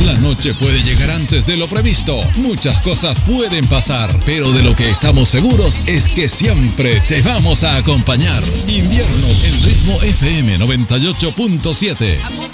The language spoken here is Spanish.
La noche puede llegar antes de lo previsto. Muchas cosas pueden pasar, pero de lo que estamos seguros es que siempre te vamos a acompañar. Invierno en Ritmo FM 98.7.